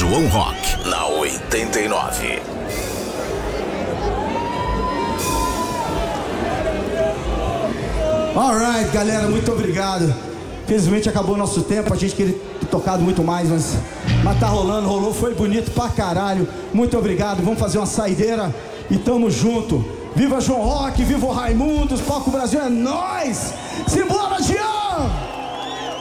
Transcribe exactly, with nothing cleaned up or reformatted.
João Rock, na oitenta e nove. Alright, galera, muito obrigado. Felizmente acabou o nosso tempo, a gente queria ter tocado muito mais, mas, mas tá rolando, rolou, foi bonito pra caralho. Muito obrigado, vamos fazer uma saideira e tamo junto. Viva João Rock, viva o Raimundos, Palco Brasil é nóis! Simbora, Jean!